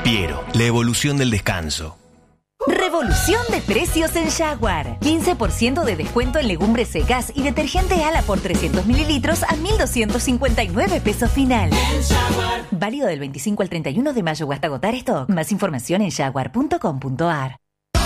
Piero, la evolución del descanso. Revolución de precios en Jaguar. 15% de descuento en legumbres secas y detergente Ala por 300 mililitros a 1.259 pesos final. Válido del 25 al 31 de mayo o hasta agotar stock. Más información en jaguar.com.ar.